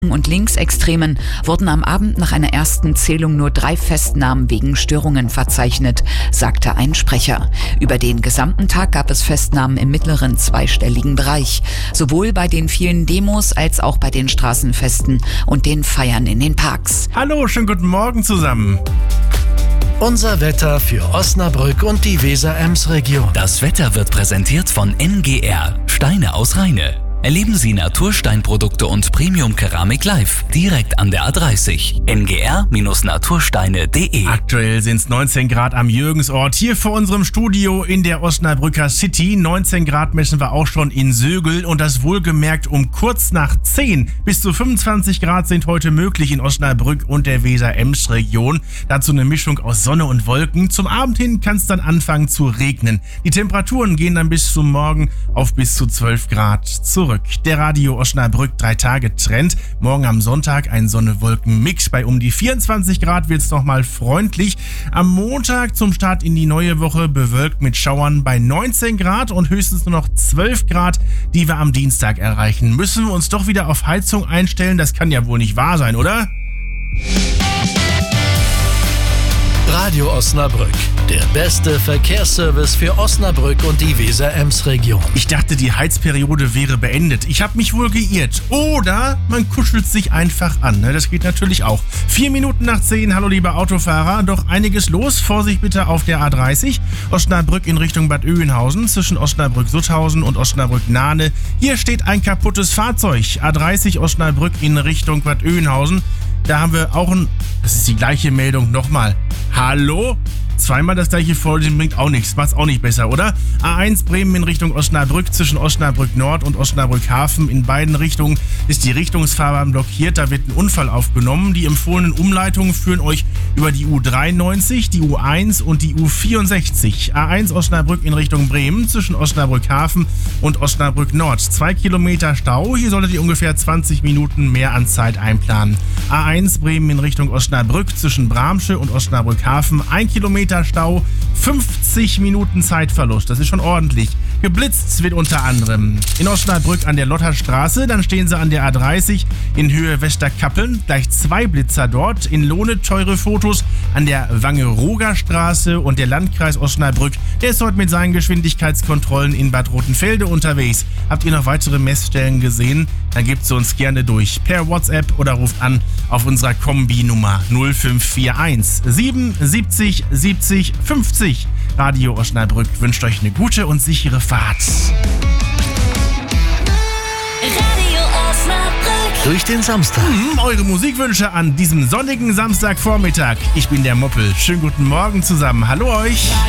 und Linksextremen wurden am Abend nach einer ersten Zählung nur 3 Festnahmen wegen Störungen verzeichnet, sagte ein Sprecher. Über den gesamten Tag gab es Festnahmen im mittleren zweistelligen Bereich, sowohl bei den vielen Demos als auch bei den Straßenfesten und den Feiern in den Parks. Hallo, schönen guten Morgen zusammen. Unser Wetter für Osnabrück und die Weser-Ems-Region. Das Wetter wird präsentiert von NGR, Steine aus Rheine. Erleben Sie Natursteinprodukte und Premium-Keramik live, direkt an der A30. ngr-natursteine.de. Aktuell sind es 19 Grad am Jürgensort, hier vor unserem Studio in der Osnabrücker City. 19 Grad messen wir auch schon in Sögel und das wohlgemerkt um kurz nach 10. Bis zu 25 Grad sind heute möglich in Osnabrück und der Weser-Ems-Region. Dazu eine Mischung aus Sonne und Wolken. Zum Abend hin kann es dann anfangen zu regnen. Die Temperaturen gehen dann bis zum Morgen auf bis zu 12 Grad zurück. Der Radio Osnabrück 3-Tage-Trend. Morgen am Sonntag ein Sonne-Wolken-Mix. Bei um die 24 Grad wird es nochmal freundlich. Am Montag zum Start in die neue Woche bewölkt mit Schauern bei 19 Grad und höchstens nur noch 12 Grad, die wir am Dienstag erreichen. Müssen wir uns doch wieder auf Heizung einstellen? Das kann ja wohl nicht wahr sein, oder? Radio Osnabrück, der beste Verkehrsservice für Osnabrück und die Weser-Ems-Region. Ich dachte, die Heizperiode wäre beendet. Ich habe mich wohl geirrt. Oder man kuschelt sich einfach an. Das geht natürlich auch. 4 Minuten nach 10. Hallo liebe Autofahrer. Doch einiges los. Vorsicht bitte auf der A30. Osnabrück in Richtung Bad Oeynhausen. Zwischen Osnabrück-Sutthausen und Osnabrück-Nahne. Hier steht ein kaputtes Fahrzeug. A30 Osnabrück in Richtung Bad Oeynhausen. Da haben wir auch das ist die gleiche Meldung nochmal. Hallo? Zweimal das gleiche Vorlesen bringt auch nichts, macht's auch nicht besser, oder? A1 Bremen in Richtung Osnabrück, zwischen Osnabrück Nord und Osnabrück Hafen. In beiden Richtungen ist die Richtungsfahrbahn blockiert, da wird ein Unfall aufgenommen. Die empfohlenen Umleitungen führen euch über die U93, die U1 und die U64. A1 Osnabrück in Richtung Bremen, zwischen Osnabrück Hafen und Osnabrück Nord. 2 Kilometer Stau, hier solltet ihr ungefähr 20 Minuten mehr an Zeit einplanen. A1 Bremen in Richtung Osnabrück, zwischen Bramsche und Osnabrück Hafen. 1 Kilometer Stau, 50 Minuten Zeitverlust. Das ist schon ordentlich. Geblitzt wird unter anderem in Osnabrück an der Lotterstraße, dann stehen sie an der A30 in Höhe Westerkappeln, gleich 2 Blitzer dort. In Lohne teure Fotos an der Wangerooger-Straße und der Landkreis Osnabrück, der ist heute mit seinen Geschwindigkeitskontrollen in Bad Rotenfelde unterwegs. Habt ihr noch weitere Messstellen gesehen? Dann gebt sie uns gerne durch per WhatsApp oder ruft an auf unserer Kombi-Nummer 0541 77 70 50. Radio Osnabrück wünscht euch eine gute und sichere Fahrt. Radio Osnabrück. Durch den Samstag. Eure Musikwünsche an diesem sonnigen Samstagvormittag. Ich bin der Moppel. Schönen guten Morgen zusammen. Hallo euch.